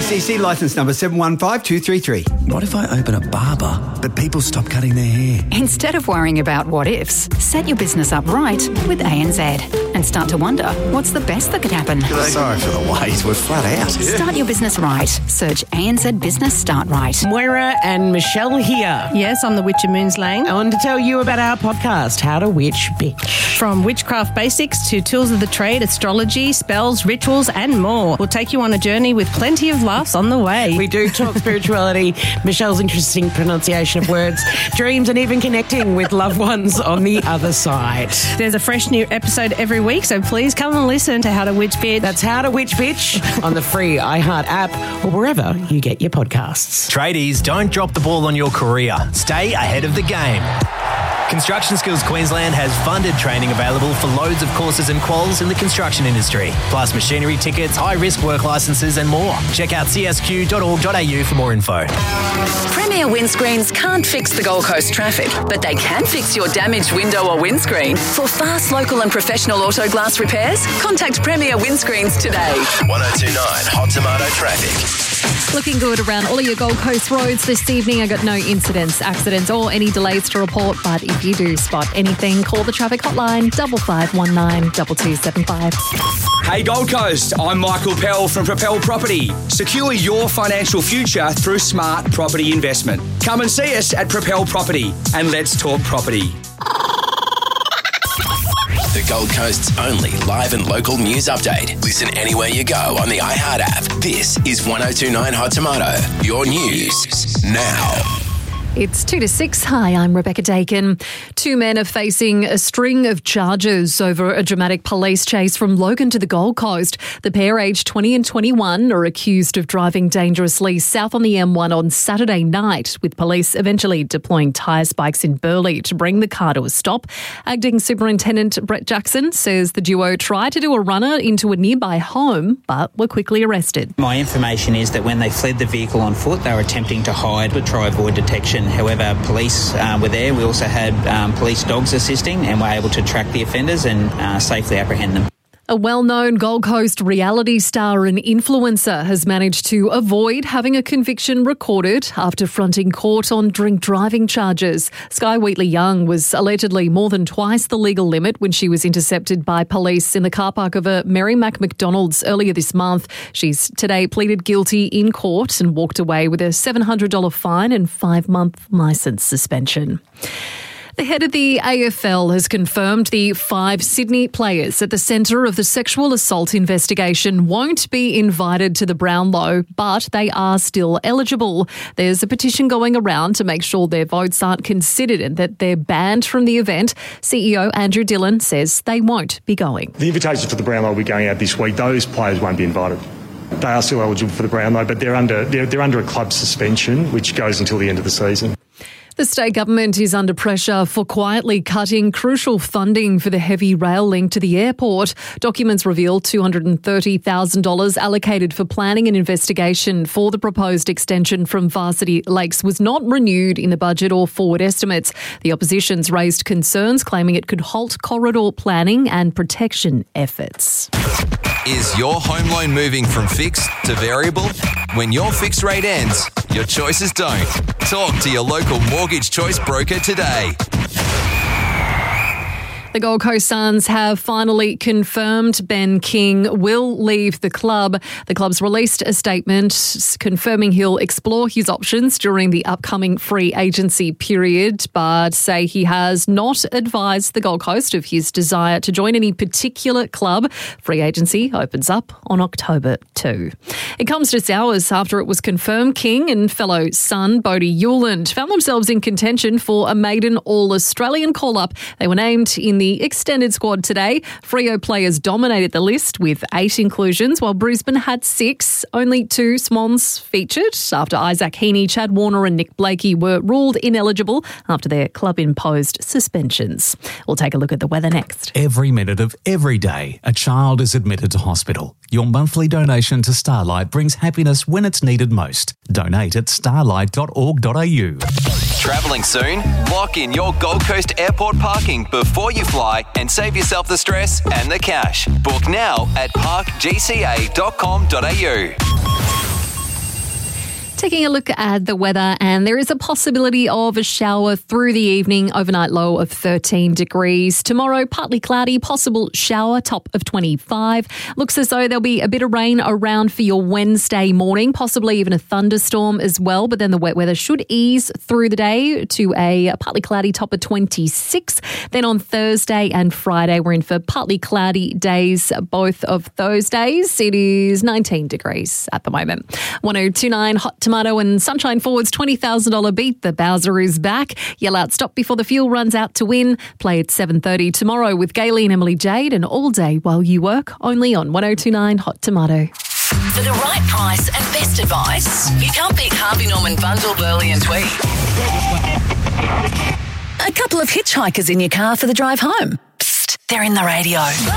ACC licence number 715233. What if I open a barber, but people stop cutting their hair? Instead of worrying about what ifs, set your business up right with ANZ and start to wonder, what's the best that could happen? Sorry for the wait, we're flat out. Start your business right. Search ANZ Business Start Right. Moira and Michelle here. Yes, I'm the Witch of Moons Lane. I wanted to tell you about our podcast, How to Witch Bitch. From witchcraft basics to tools of the trade, astrology, spells, rituals and more. We'll take you on a journey with plenty of laughs on the way. We do talk spirituality, Michelle's interesting pronunciation of words, dreams and even connecting with loved ones on the other side. There's a fresh new episode every week, so please come and listen to How to Witch Bitch. That's How to Witch Bitch on the free iHeart app or wherever you get your podcasts. Tradies, don't drop the ball on your career. Stay ahead of the game. Construction Skills Queensland has funded training available for loads of courses and quals in the construction industry, plus machinery tickets, high-risk work licences and more. Check out csq.org.au for more info. Premier Windscreens can't fix the Gold Coast traffic, but they can fix your damaged window or windscreen. For fast, local and professional auto glass repairs, contact Premier Windscreens today. 1029 Hot Tomato Traffic. Looking good around all of your Gold Coast roads this evening. I got no incidents, accidents or any delays to report, but if you do spot anything, call the traffic hotline 5519 2275. Hey Gold Coast, I'm Michael Pell from Propel Property. Secure your financial future through smart property investment. Come and see us at Propel Property and let's talk property. The Gold Coast's only live and local news update. Listen anywhere you go on the iHeart app. This is 1029 Hot Tomato. Your news now. It's 2 to 6. Hi, I'm Rebecca Dakin. Two men are facing a string of charges over a dramatic police chase from Logan to the Gold Coast. The pair, aged 20 and 21, are accused of driving dangerously south on the M1 on Saturday night, with police eventually deploying tyre spikes in Burleigh to bring the car to a stop. Acting Superintendent Brett Jackson says the duo tried to do a runner into a nearby home, but were quickly arrested. My information is that when they fled the vehicle on foot, they were attempting to hide but try avoid detection. However, police were there. We also had police dogs assisting and were able to track the offenders and safely apprehend them. A well-known Gold Coast reality star and influencer has managed to avoid having a conviction recorded after fronting court on drink driving charges. Sky Wheatley-Young was allegedly more than twice the legal limit when she was intercepted by police in the car park of a Mary Mac McDonald's earlier this month. She's today pleaded guilty in court and walked away with a $700 fine and 5-month licence suspension. The head of the AFL has confirmed the 5 Sydney players at the centre of the sexual assault investigation won't be invited to the Brownlow, but they are still eligible. There's a petition going around to make sure their votes aren't considered and that they're banned from the event. CEO Andrew Dillon says they won't be going. The invitations for the Brownlow will be going out this week. Those players won't be invited. They are still eligible for the Brownlow, but they're under a club suspension, which goes until the end of the season. The state government is under pressure for quietly cutting crucial funding for the heavy rail link to the airport. Documents reveal $230,000 allocated for planning and investigation for the proposed extension from Varsity Lakes was not renewed in the budget or forward estimates. The opposition's raised concerns, claiming it could halt corridor planning and protection efforts. Is your home loan moving from fixed to variable? When your fixed rate ends, your choices don't. Talk to your local mortgage choice broker today. The Gold Coast Suns have finally confirmed Ben King will leave the club. The club's released a statement confirming he'll explore his options during the upcoming free agency period, but say he has not advised the Gold Coast of his desire to join any particular club. Free agency opens up on October 2. It comes just hours after it was confirmed King and fellow Sun Bodie Yuland found themselves in contention for a maiden All-Australian call-up. They were named in the extended squad today. Freo players dominated the list with 8 inclusions, while Brisbane had 6. Only 2 Swans featured after Isaac Heaney, Chad Warner and Nick Blakey were ruled ineligible after their club-imposed suspensions. We'll take a look at the weather next. Every minute of every day, a child is admitted to hospital. Your monthly donation to Starlight brings happiness when it's needed most. Donate at starlight.org.au. Travelling soon? Lock in your Gold Coast airport parking before you fly and save yourself the stress and the cash. Book now at parkgca.com.au. Taking a look at the weather, and there is a possibility of a shower through the evening, overnight low of 13 degrees. Tomorrow, partly cloudy, possible shower, top of 25. Looks as though there'll be a bit of rain around for your Wednesday morning, possibly even a thunderstorm as well, but then the wet weather should ease through the day to a partly cloudy top of 26. Then on Thursday and Friday, we're in for partly cloudy days, both of those days. It is 19 degrees at the moment. 1029 Hot Tomato and Sunshine Forward's $20,000 beat. The Bowser is back. Yell out stop before the fuel runs out to win. Play at 7:30 tomorrow with Gayley and Emily Jade, and all day while you work, only on 1029 Hot Tomato. For the right price and best advice, you can't beat Harvey Norman Bundle, Burley and Tweed. A couple of hitchhikers in your car for the drive home. Psst, they're in the radio.